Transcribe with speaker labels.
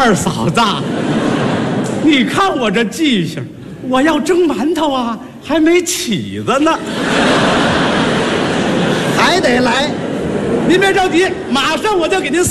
Speaker 1: 二嫂子，你看我这记性，我要蒸馒头啊，还没起子呢，
Speaker 2: 还得来。
Speaker 1: 您别着急，马上我就给您送。